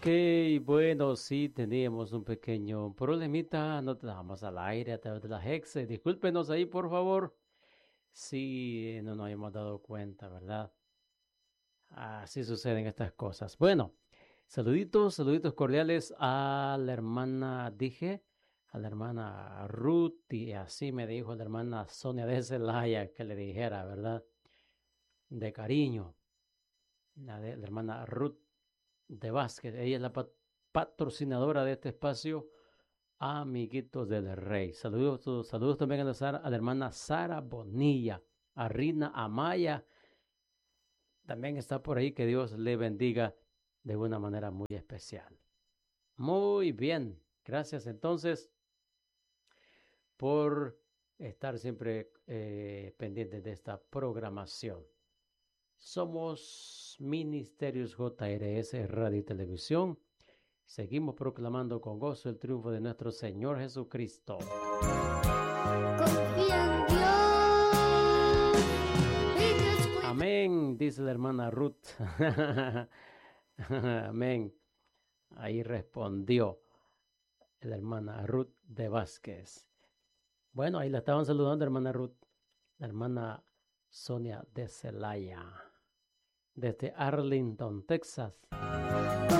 Bueno, sí, teníamos un pequeño problemita, no te dejamos al aire a través de la Hexe. Discúlpenos ahí, por favor. Sí, no nos habíamos dado cuenta, ¿verdad? Así suceden estas cosas. Bueno, saluditos cordiales a la hermana, dije, a la hermana Ruth, y así me dijo la hermana Sonia de Celaya que le dijera, ¿verdad? De cariño, la hermana Ruth de Vázquez. Ella es la patrocinadora de este espacio, Amiguitos del Rey. Saludos también a la hermana Sara Bonilla, a Rina Amaya. También está por ahí, que Dios le bendiga de una manera muy especial. Muy bien, gracias entonces por estar siempre pendientes de esta programación. Somos Ministerios JRS Radio y Televisión. Seguimos proclamando con gozo el triunfo de nuestro Señor Jesucristo. Confía en Dios. Amén, dice la hermana Ruth. Amén. Ahí respondió la hermana Ruth de Vázquez. Bueno, ahí la estaban saludando, hermana Ruth. La hermana Sonia de Celaya, desde Arlington, Texas.